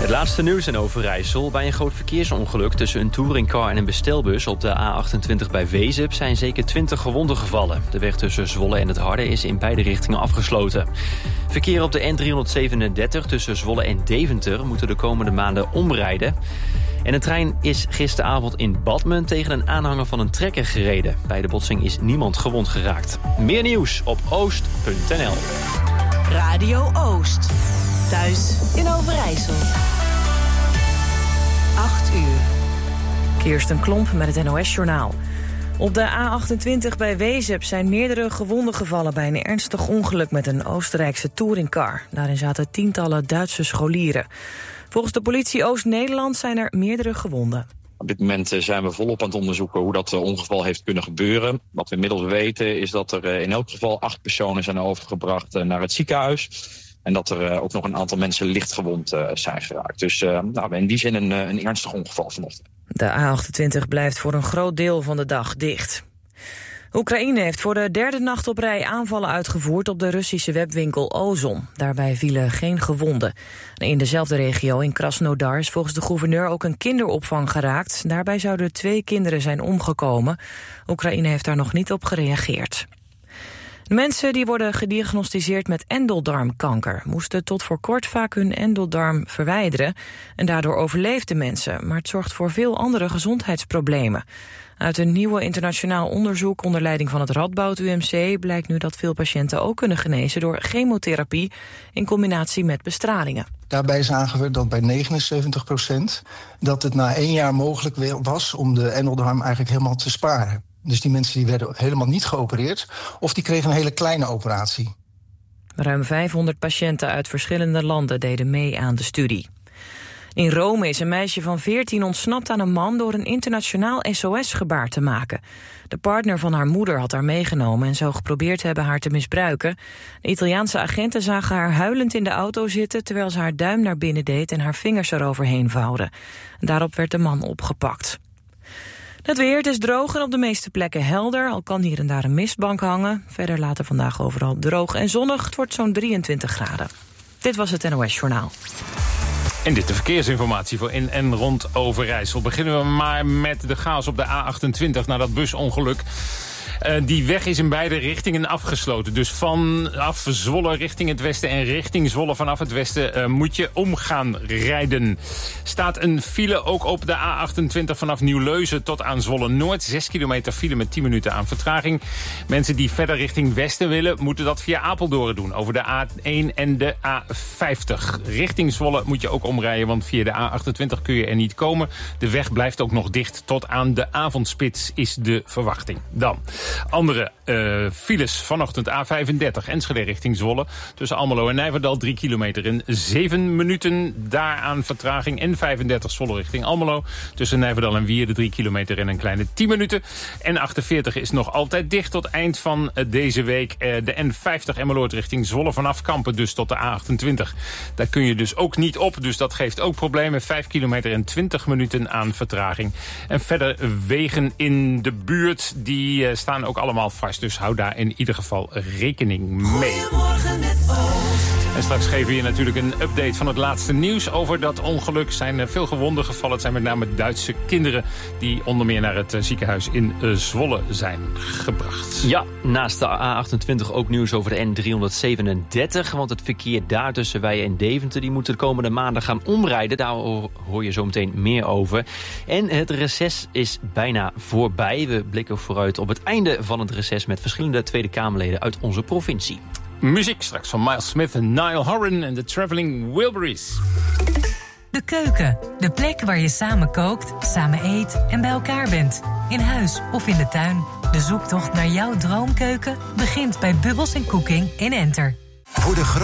Het laatste nieuws in Overijssel. Bij een groot verkeersongeluk tussen een touringcar en een bestelbus op de A28 bij Wezep zijn zeker 20 gewonden gevallen. De weg tussen Zwolle en het Harde is in beide richtingen afgesloten. Verkeer op de N337 tussen Zwolle en Deventer moeten de komende maanden omrijden. En een trein is gisteravond in Badmen tegen een aanhanger van een trekker gereden. Bij de botsing is niemand gewond geraakt. Meer nieuws op oost.nl. Radio Oost. Thuis in Overijssel. 8 uur. Kirsten Klomp met het NOS-journaal. Op de A28 bij Wezep zijn meerdere gewonden gevallen bij een ernstig ongeluk met een Oostenrijkse touringcar. Daarin zaten tientallen Duitse scholieren. Volgens de politie Oost-Nederland zijn er meerdere gewonden. Op dit moment zijn we volop aan het onderzoeken hoe dat ongeval heeft kunnen gebeuren. Wat we inmiddels weten is dat er in elk geval 8 personen zijn overgebracht naar het ziekenhuis. En dat er ook nog een aantal mensen lichtgewond zijn geraakt. Dus in die zin een ernstig ongeval vanochtend. De A28 blijft voor een groot deel van de dag dicht. Oekraïne heeft voor de derde nacht op rij aanvallen uitgevoerd op de Russische webwinkel Ozon. Daarbij vielen geen gewonden. In dezelfde regio, in Krasnodar, is volgens de gouverneur ook een kinderopvang geraakt. Daarbij zouden 2 kinderen zijn omgekomen. Oekraïne heeft daar nog niet op gereageerd. De mensen die worden gediagnosticeerd met endeldarmkanker moesten tot voor kort vaak hun endeldarm verwijderen. En daardoor overleefden mensen, maar het zorgt voor veel andere gezondheidsproblemen. Uit een nieuwe internationaal onderzoek onder leiding van het Radboud UMC blijkt nu dat veel patiënten ook kunnen genezen door chemotherapie in combinatie met bestralingen. Daarbij zagen we dat bij 79% dat het na 1 jaar mogelijk was om de endeldarm eigenlijk helemaal te sparen. Dus die mensen die werden helemaal niet geopereerd of die kregen een hele kleine operatie. Ruim 500 patiënten uit verschillende landen deden mee aan de studie. In Rome is een meisje van 14 ontsnapt aan een man door een internationaal SOS-gebaar te maken. De partner van haar moeder had haar meegenomen en zou geprobeerd hebben haar te misbruiken. De Italiaanse agenten zagen haar huilend in de auto zitten terwijl ze haar duim naar binnen deed en haar vingers eroverheen vouwde. Daarop werd de man opgepakt. Het weer, het is droog en op de meeste plekken helder, al kan hier en daar een mistbank hangen. Verder later vandaag overal droog en zonnig, het wordt zo'n 23 graden. Dit was het NOS Journaal. En dit de verkeersinformatie voor in en rond Overijssel. Beginnen we maar met de chaos op de A28 na dat busongeluk. Die weg is in beide richtingen afgesloten. Dus vanaf Zwolle richting het westen en richting Zwolle vanaf het westen moet je om gaan rijden. Staat een file ook op de A28 vanaf Nieuw-Leuzen tot aan Zwolle-Noord. 6 kilometer file met 10 minuten aan vertraging. Mensen die verder richting westen willen moeten dat via Apeldoorn doen. Over de A1 en de A50. Richting Zwolle moet je ook omrijden, want via de A28 kun je er niet komen. De weg blijft ook nog dicht tot aan de avondspits is de verwachting. Dan andere files vanochtend A35 Enschede richting Zwolle. Tussen Almelo en Nijverdal 3 kilometer in 7 minuten. Daaraan vertraging. N35 Zwolle richting Almelo. Tussen Nijverdal en Wierde 3 kilometer in een kleine 10 minuten. N48 is nog altijd dicht tot eind van deze week. De N50 Emmeloord richting Zwolle vanaf Kampen dus tot de A28. Daar kun je dus ook niet op. Dus dat geeft ook problemen. 5 kilometer en 20 minuten aan vertraging. En verder wegen in de buurt die staan ook allemaal vast. Dus hou daar in ieder geval rekening mee. En straks geven we je natuurlijk een update van het laatste nieuws over dat ongeluk. Zijn veel gewonden gevallen. Het zijn met name Duitse kinderen die onder meer naar het ziekenhuis in Zwolle zijn gebracht. Ja, naast de A28 ook nieuws over de N337. Want het verkeer daar tussen Weijen en Deventer die moeten de komende maanden gaan omrijden. Daar hoor je zo meteen meer over. En het reces is bijna voorbij. We blikken vooruit op het einde van het reces met verschillende Tweede Kamerleden uit onze provincie. Muziek straks van Miles Smith en Niall Horan en de Traveling Wilburys. De keuken, de plek waar je samen kookt, samen eet en bij elkaar bent. In huis of in de tuin. De zoektocht naar jouw droomkeuken begint bij Bubbles & Cooking in Enter. Voor de